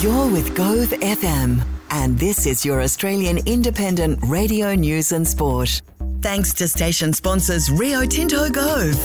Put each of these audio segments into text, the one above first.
You're with Gove FM, and this is your Australian independent radio news and sport. Thanks to station sponsors Rio Tinto Gove.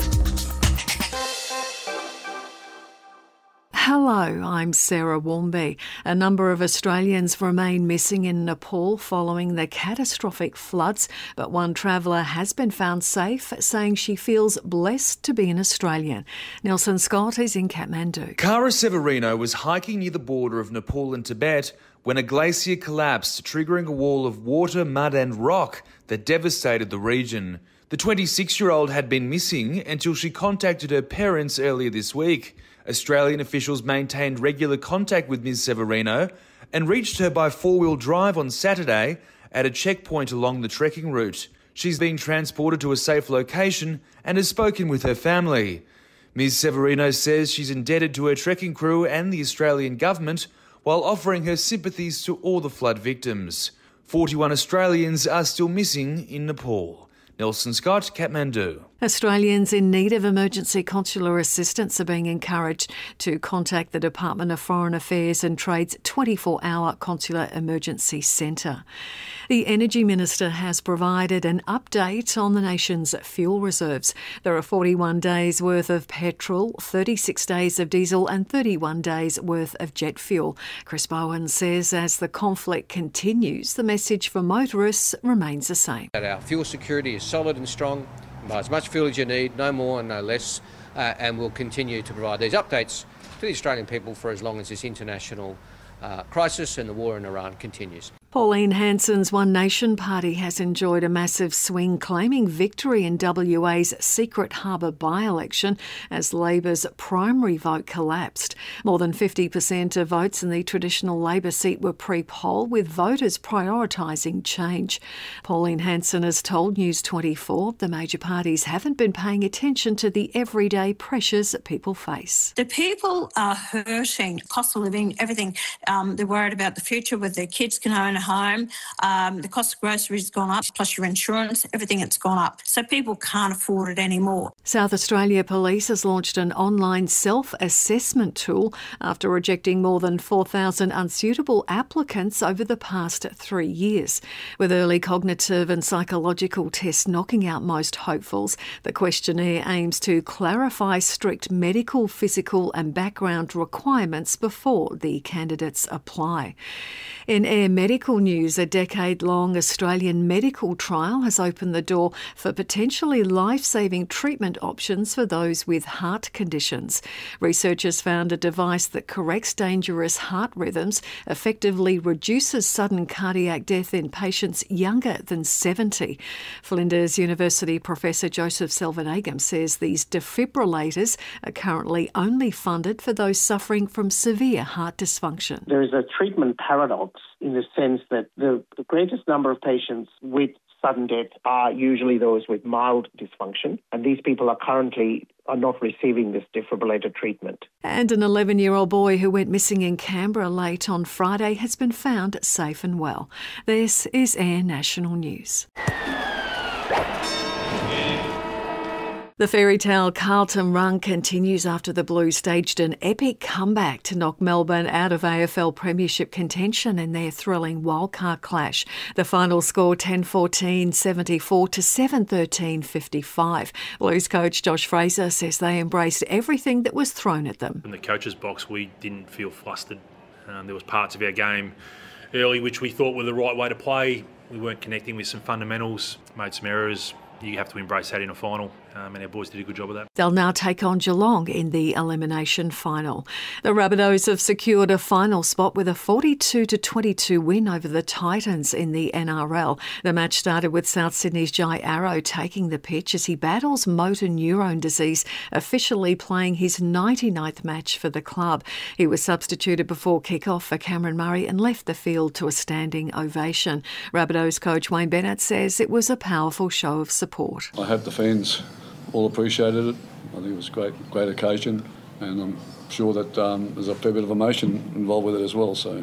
Hello, I'm Sarah Warmby. A number of Australians remain missing in Nepal following the catastrophic floods, but one traveller has been found safe, saying she feels blessed to be an Australian. Nelson Scott is in Kathmandu. Cara Severino was hiking near the border of Nepal and Tibet when a glacier collapsed, triggering a wall of water, mud and rock that devastated the region. The 26-year-old had been missing until she contacted her parents earlier this week. Australian officials maintained regular contact with Ms Severino and reached her by four-wheel drive on Saturday at a checkpoint along the trekking route. She's being transported to a safe location and has spoken with her family. Ms Severino says she's indebted to her trekking crew and the Australian government while offering her sympathies to all the flood victims. 41 Australians are still missing in Nepal. Nelson Scott, Kathmandu. Australians in need of emergency consular assistance are being encouraged to contact the Department of Foreign Affairs and Trade's 24-hour Consular Emergency Centre. The Energy Minister has provided an update on the nation's fuel reserves. There are 41 days' worth of petrol, 36 days of diesel and 31 days' worth of jet fuel. Chris Bowen says as the conflict continues, the message for motorists remains the same. Our fuel security is solid and strong. Buy as much fuel as you need, no more and no less, and we'll continue to provide these updates to the Australian people for as long as this international crisis and the war in Iran continues. Pauline Hanson's One Nation party has enjoyed a massive swing, claiming victory in WA's Secret Harbour by-election as Labor's primary vote collapsed. More than 50% of votes in the traditional Labor seat were pre-poll, with voters prioritising change. Pauline Hanson has told News 24 the major parties haven't been paying attention to the everyday pressures that people face. The people are hurting, cost of living, everything. They're worried about the future, whether their kids can own a home. The cost of groceries has gone up, plus your insurance, everything has gone up. So people can't afford it anymore. South Australia Police has launched an online self-assessment tool after rejecting more than 4,000 unsuitable applicants over the past 3 years. With early cognitive and psychological tests knocking out most hopefuls, the questionnaire aims to clarify strict medical, physical and background requirements before the candidates apply. In Air Medical news, a decade-long Australian medical trial has opened the door for potentially life-saving treatment options for those with heart conditions. Researchers found a device that corrects dangerous heart rhythms, effectively reduces sudden cardiac death in patients younger than 70. Flinders University Professor Joseph Selvanagam says these defibrillators are currently only funded for those suffering from severe heart dysfunction. There is a treatment paradox in the sense that the greatest number of patients with sudden death are usually those with mild dysfunction, and these people are not receiving this defibrillator treatment. And an 11-year-old boy who went missing in Canberra late on Friday has been found safe and well. This is Air National News. The fairy tale Carlton Run continues after the Blues staged an epic comeback to knock Melbourne out of AFL Premiership contention in their thrilling wildcard clash. The final score 10-14, 74 to 7-13, 55. Blues coach Josh Fraser says they embraced everything that was thrown at them. In the coach's box, we didn't feel flustered. There was parts of our game early which we thought were the right way to play. We weren't connecting with some fundamentals, made some errors. You have to embrace that in a final, and our boys did a good job of that. They'll now take on Geelong in the elimination final. The Rabbitohs have secured a final spot with a 42-22 win over the Titans in the NRL. The match started with South Sydney's Jai Arrow taking the pitch as he battles motor neurone disease, officially playing his 99th match for the club. He was substituted before kick-off for Cameron Murray and left the field to a standing ovation. Rabbitohs coach Wayne Bennett says it was a powerful show of support. I hope the fans all appreciated it. I think it was a great occasion, and I'm sure that there's a fair bit of emotion involved with it as well. So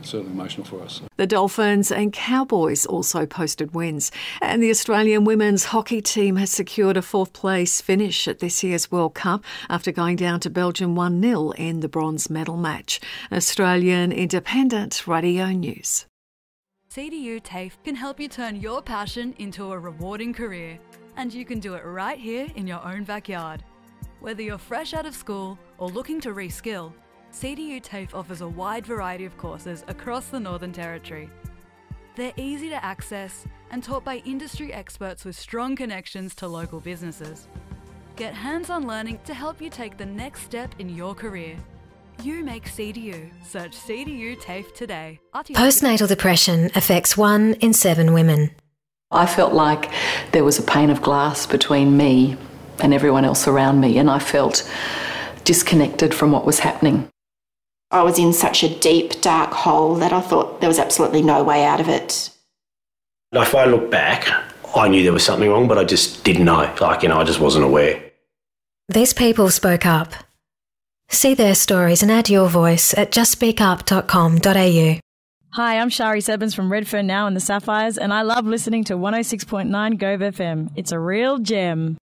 certainly emotional for us. The Dolphins and Cowboys also posted wins. And the Australian women's hockey team has secured a fourth-place finish at this year's World Cup after going down to Belgium 1-0 in the bronze medal match. Australian Independent Radio News. CDU TAFE can help you turn your passion into a rewarding career. And you can do it right here in your own backyard. Whether you're fresh out of school or looking to reskill, CDU TAFE offers a wide variety of courses across the Northern Territory. They're easy to access and taught by industry experts with strong connections to local businesses. Get hands-on learning to help you take the next step in your career. You make CDU. Search CDU TAFE today. Postnatal depression affects 1 in 7 women. I felt like there was a pane of glass between me and everyone else around me, and I felt disconnected from what was happening. I was in such a deep, dark hole that I thought there was absolutely no way out of it. If I look back, I knew there was something wrong, but I just didn't know. I just wasn't aware. These people spoke up. See their stories and add your voice at justspeakup.com.au. Hi, I'm Shari Sebens from Redfern Now and the Sapphires, and I love listening to 106.9 Gove FM. It's a real gem.